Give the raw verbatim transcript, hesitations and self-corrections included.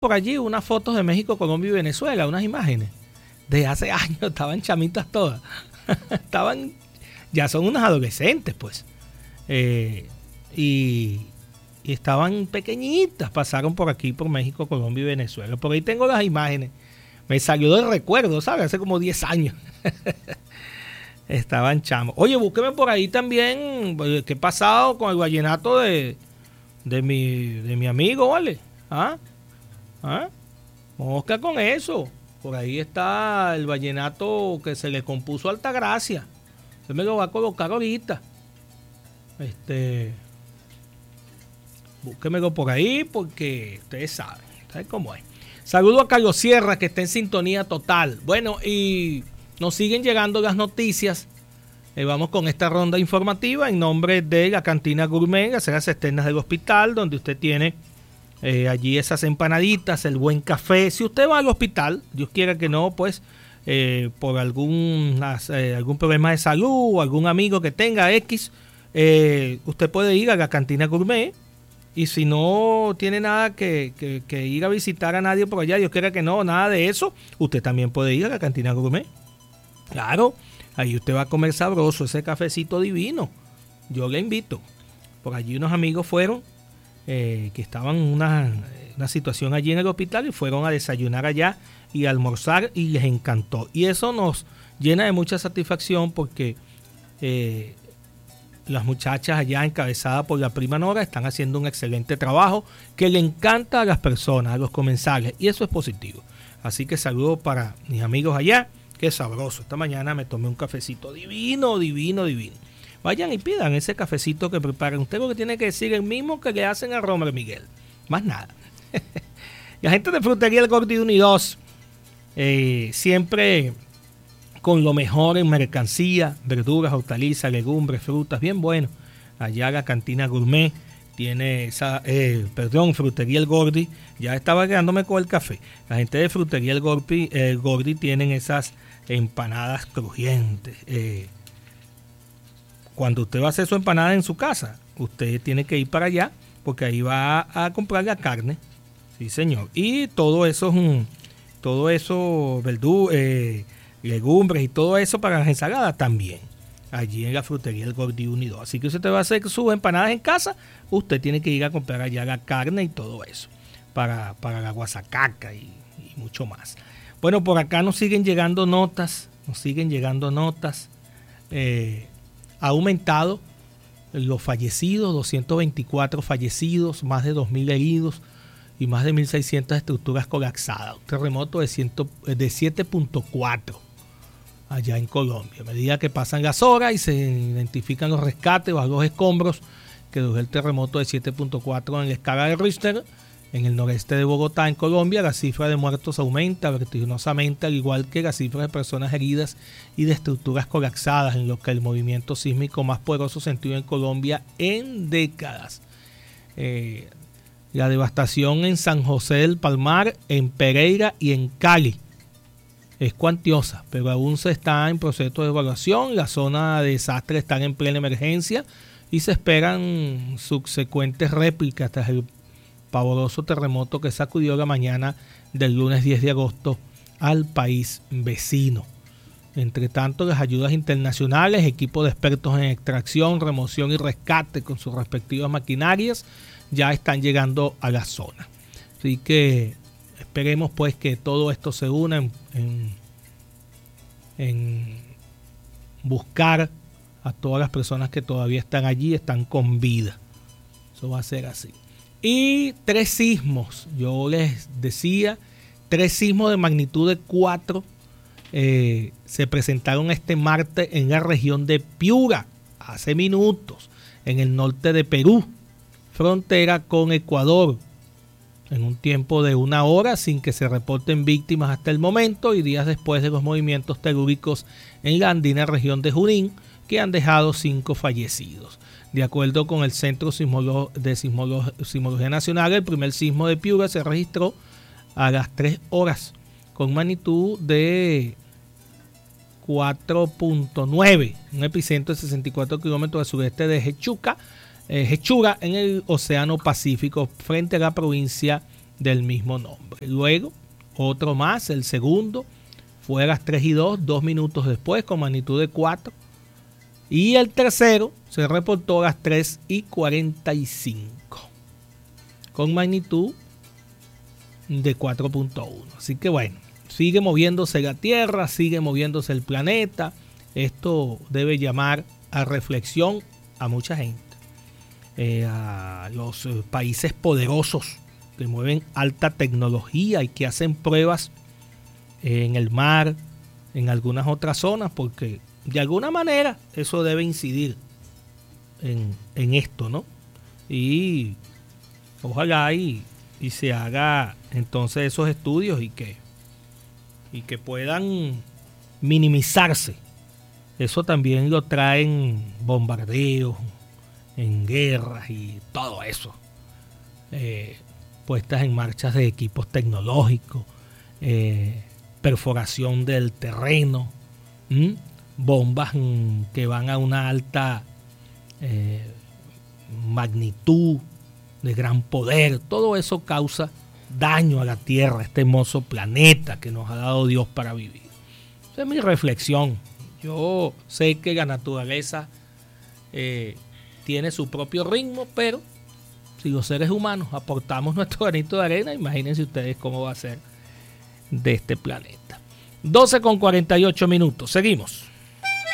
por allí unas fotos de México, Colombia y Venezuela, unas imágenes de hace años, estaban chamitas todas, estaban, ya son unas adolescentes pues, eh, y, y estaban pequeñitas, pasaron por aquí, por México, Colombia y Venezuela. Por ahí tengo las imágenes, me salió del recuerdo, ¿sabes? Hace como diez años. Estaban chamos. Oye, búsqueme por ahí también qué ha pasado con el vallenato de, de, mi, de mi amigo, ¿vale? ¿Ah? ¿Ah? Mosca con eso. Por ahí está el vallenato que se le compuso a Altagracia. Usted me lo va a colocar ahorita. Este, búsquemelo por ahí porque ustedes saben, ¿saben cómo es? Saludo a Carlos Sierra, que está en sintonía total. Bueno, y nos siguen llegando las noticias. Eh, vamos con esta ronda informativa en nombre de la Cantina Gourmet, las ceras externas del hospital, donde usted tiene eh, allí esas empanaditas, el buen café. Si usted va al hospital, Dios quiera que no, pues eh, por algún, eh, algún problema de salud o algún amigo que tenga X, eh, usted puede ir a la Cantina Gourmet. Y si no tiene nada que, que, que ir a visitar a nadie por allá, Dios quiera que no, nada de eso, usted también puede ir a la Cantina Gourmet. Claro, ahí usted va a comer sabroso, ese cafecito divino. Yo le invito. Por allí unos amigos fueron, eh, que estaban en una, una situación allí en el hospital y fueron a desayunar allá y a almorzar y les encantó. Y eso nos llena de mucha satisfacción porque eh, las muchachas allá encabezadas por la prima Nora están haciendo un excelente trabajo que le encanta a las personas, a los comensales, y eso es positivo. Así que saludo para mis amigos allá. Qué sabroso. Esta mañana me tomé un cafecito divino, divino, divino. Vayan y pidan ese cafecito que preparan. Usted lo que tiene que decir el mismo que le hacen a Romer Miguel. Más nada. La gente de Frutería El Gordi Unidos, eh, siempre con lo mejor en mercancía, verduras, hortalizas, legumbres, frutas, bien bueno. Allá la Cantina Gourmet tiene esa, eh, perdón, Frutería El Gordi. Ya estaba quedándome con el café. La gente de Frutería El Gordi, El Gordi tienen esas empanadas crujientes. Eh, cuando usted va a hacer su empanada en su casa, usted tiene que ir para allá porque ahí va a, a comprar la carne. Sí, señor. Y todo eso, todo eso, verduras, eh, legumbres y todo eso para las ensaladas también. Allí en la Frutería El Gordi Unido. Así que si usted va a hacer sus empanadas en casa, usted tiene que ir a comprar allá la carne y todo eso. Para, para la guasacaca y, y mucho más. Bueno, por acá nos siguen llegando notas. Nos siguen llegando notas. Eh, ha aumentado los fallecidos, doscientos veinticuatro fallecidos, más de dos mil heridos y más de mil seiscientas estructuras colapsadas. Un terremoto de, de siete punto cuatro. Allá en Colombia. A medida que pasan las horas y se identifican los rescates o los escombros que dejó el terremoto de siete punto cuatro en la escala de Richter, en el noreste de Bogotá, en Colombia, la cifra de muertos aumenta vertiginosamente, al igual que la cifra de personas heridas y de estructuras colapsadas, en lo que el movimiento sísmico más poderoso sentido en Colombia en décadas. Eh, la devastación en San José del Palmar, en Pereira y en Cali es cuantiosa, pero aún se está en proceso de evaluación. La zona de desastre está en plena emergencia y se esperan subsecuentes réplicas tras el pavoroso terremoto que sacudió la mañana del lunes diez de agosto al país vecino. Entre tanto, las ayudas internacionales, equipos de expertos en extracción, remoción y rescate con sus respectivas maquinarias ya están llegando a la zona. Así que esperemos pues que todo esto se una en, en, en buscar a todas las personas que todavía están allí, están con vida. Eso va a ser así. Y tres sismos, yo les decía, tres sismos de magnitud de cuatro eh, se presentaron este martes en la región de Piura, hace minutos, en el norte de Perú, frontera con Ecuador, en un tiempo de una hora sin que se reporten víctimas hasta el momento y días después de los movimientos telúricos en la andina región de Junín, que han dejado cinco fallecidos. De acuerdo con el Centro de Sismología Nacional, el primer sismo de Piura se registró a las tres horas con magnitud de cuatro punto nueve, un epicentro de sesenta y cuatro kilómetros al sureste de Hechuca, eh, Hechura, en el Océano Pacífico, frente a la provincia del mismo nombre. Luego, otro más, el segundo, fue a las tres y dos, dos minutos después, con magnitud de cuatro. Y el tercero se reportó a las tres y cuarenta y cinco, con magnitud de cuatro punto uno. Así que bueno, sigue moviéndose la Tierra, sigue moviéndose el planeta. Esto debe llamar a reflexión a mucha gente. Eh, a los eh, países poderosos que mueven alta tecnología y que hacen pruebas eh, en el mar, en algunas otras zonas, porque de alguna manera eso debe incidir en, en esto, ¿no? Y ojalá y, y se haga entonces esos estudios y que, y que puedan minimizarse. Eso también lo traen bombardeos en guerras y todo eso. Eh, puestas en marcha de equipos tecnológicos, eh, perforación del terreno, ¿m? bombas mm, que van a una alta eh, magnitud, de gran poder. Todo eso causa daño a la Tierra, este hermoso planeta que nos ha dado Dios para vivir. Esa es mi reflexión. Yo sé que la naturaleza eh, tiene su propio ritmo, pero si los seres humanos aportamos nuestro granito de arena, imagínense ustedes cómo va a ser de este planeta. doce con cuarenta y ocho minutos. Seguimos.